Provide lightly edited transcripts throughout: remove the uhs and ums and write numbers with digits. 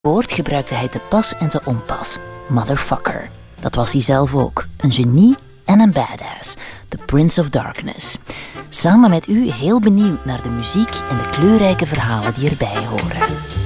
woord gebruikte hij te pas en te onpas. Motherfucker. Dat was hij zelf ook. Een genie en een badass. The Prince of Darkness. Samen met u heel benieuwd naar de muziek en de kleurrijke verhalen die erbij horen.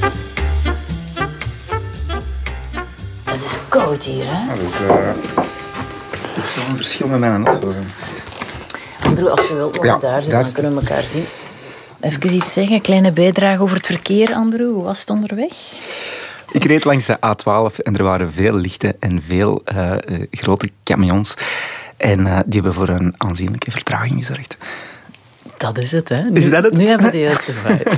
Het is koud hier, hè? Ja, dat is wel een verschil met mijn auto. Andrew, als je wilt nog daar zitten, dan kunnen we elkaar zien. Even iets zeggen, een kleine bijdrage over het verkeer, Andrew. Hoe was het onderweg? Ik reed langs de A12 en er waren veel lichten en veel grote camions. En die hebben voor een aanzienlijke vertraging gezorgd. Dat is het, hè? Is dat het? Nu hebben we de juiste vibe.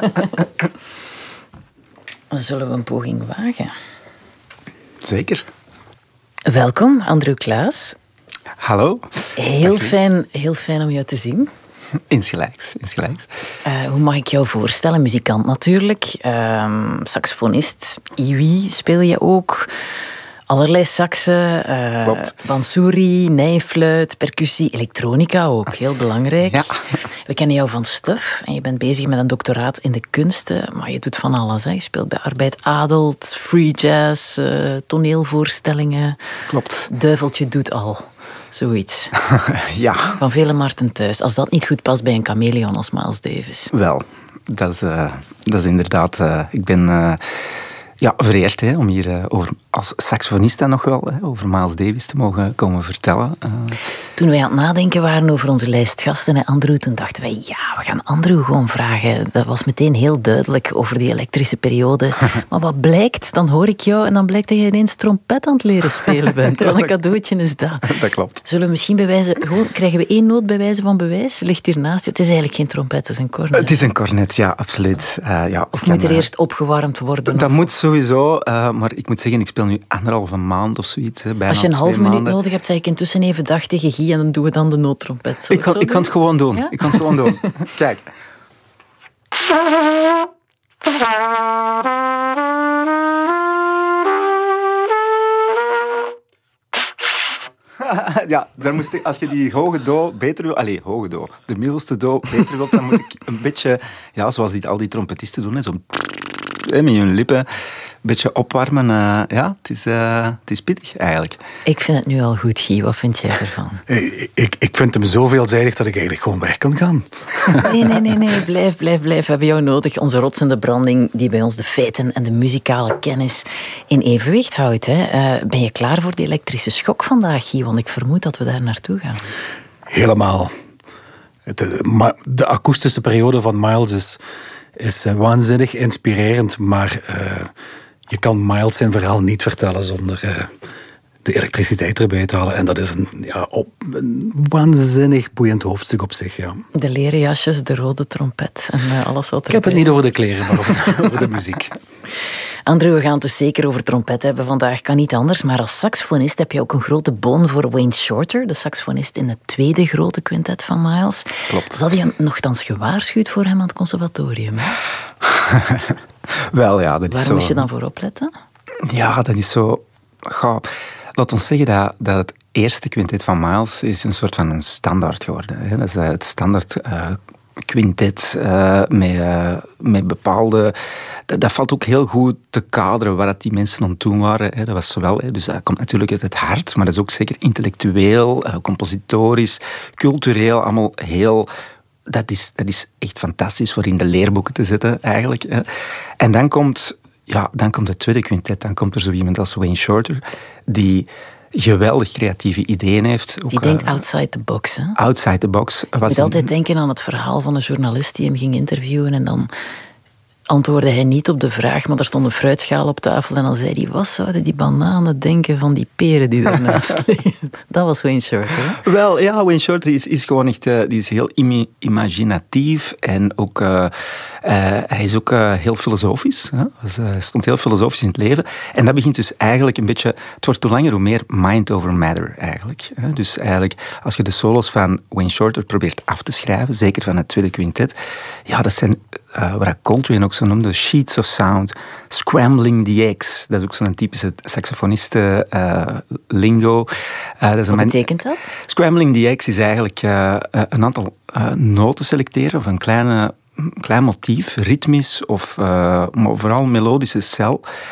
Dan zullen we een poging wagen. Zeker. Welkom, Andrew Klaas. Hallo. Heel fijn om jou te zien. Insgelijks. Hoe mag ik jou voorstellen? Muzikant natuurlijk, saxofonist, iwi speel je ook, allerlei saxen, bansuri, nijfluit, percussie, elektronica ook, heel belangrijk. Ja. We kennen jou van Stuf en je bent bezig met een doctoraat in de kunsten, maar je doet van alles. Hè? Je speelt bij Arbeid Adelt, free jazz, toneelvoorstellingen. Klopt. Duiveltje doet al. Zoiets. Ja. Van vele markten thuis. Als dat niet goed past bij een chameleon als Miles Davis. Wel, dat is inderdaad... ik ben vereerd om hier als saxofonist dan nog wel over Miles Davis te mogen komen vertellen. Toen wij aan het nadenken waren over onze lijst gasten en Andrew, toen dachten wij, we gaan Andrew gewoon vragen. Dat was meteen heel duidelijk over die elektrische periode. Maar wat blijkt, dan hoor ik jou en dan blijkt dat je ineens trompet aan het leren spelen bent. Wat een cadeautje is dat. Dat klopt. Zullen we misschien krijgen we 1 noot bij wijze van bewijs? Ligt hier naast je. Het is eigenlijk geen trompet, het is een cornet. Het is een cornet, ja, absoluut. Of moet er eerst opgewarmd worden? Dat moet sowieso, maar ik moet zeggen, ik speel nu 1,5 maand of zoiets. Bijna als je een half 2 minuut maanden. nodig hebt, zeg ik intussen even dag tegen Guy en dan doen we dan de noodtrompet. Ik kan het gewoon doen. Ja? Ik kan het gewoon doen. Kijk. Ja, daar moest ik, als je die hoge do beter wil... hoge do. De middelste do beter wilt, dan moet ik een beetje... Ja, zoals al die trompetisten doen, zo... met hun lippen een beetje opwarmen. Het is pittig eigenlijk. Ik vind het nu al goed, Guy. Wat vind jij ervan? Ik vind hem zo veelzijdig dat ik eigenlijk gewoon weg kan gaan. Nee. Blijf. We hebben jou nodig. Onze rotsende branding die bij ons de feiten en de muzikale kennis in evenwicht houdt. Hè. Ben je klaar voor die elektrische schok vandaag, Guy? Want ik vermoed dat we daar naartoe gaan. Helemaal. De akoestische periode van Miles is waanzinnig inspirerend, maar je kan Miles zijn verhaal niet vertellen zonder de elektriciteit erbij te halen. En dat is een waanzinnig boeiend hoofdstuk op zich. Ja. De leren jasjes, de rode trompet en alles wat Ik heb het niet over de kleren, maar over de muziek. Andrew, we gaan het dus zeker over trompet hebben vandaag. Kan niet anders, maar als saxofonist heb je ook een grote bon voor Wayne Shorter, de saxofonist in het tweede grote quintet van Miles. Klopt. Had je nogthans gewaarschuwd voor hem aan het conservatorium? Hè? Wel, ja, dat is Waar zo... moest je dan voor opletten? Ja, dat is zo... Laat ons zeggen dat het eerste quintet van Miles is een soort van een standaard geworden. Hè. Dat is het standaard quintet met bepaalde... Dat valt ook heel goed te kaderen waar die mensen aan het doen waren. Hè. Dat was zowel, dus dat komt natuurlijk uit het hart, maar dat is ook zeker intellectueel, compositorisch, cultureel, allemaal heel... Dat is echt fantastisch voor in de leerboeken te zetten, eigenlijk. Hè. En dan komt het tweede quintet. Dan komt er zo iemand als Wayne Shorter, die geweldig creatieve ideeën heeft. Die denkt outside the box. Hè? Outside the box. Ik moet altijd denken aan het verhaal van een journalist die hem ging interviewen en dan antwoordde hij niet op de vraag, maar er stond een fruitschaal op tafel en dan zei hij, wat zouden die bananen denken van die peren die daarnaast liggen? Dat was Wayne Shorter. Hè? Wel, ja, Wayne Shorter is gewoon echt... die is heel imaginatief en ook... hij is ook heel filosofisch. Hè? Hij stond heel filosofisch in het leven. En dat begint dus eigenlijk een beetje... Het wordt hoe langer hoe meer mind over matter, eigenlijk. Hè? Dus eigenlijk, als je de solos van Wayne Shorter probeert af te schrijven, zeker van het tweede quintet, ja, dat zijn... wat Coltrane ook zo noemde, sheets of sound, scrambling the X. Dat is ook zo'n typische saxofonisten lingo. Wat betekent dat? Scrambling the X is eigenlijk een aantal noten selecteren of een kleine klein motief, ritmisch of maar vooral melodische cel.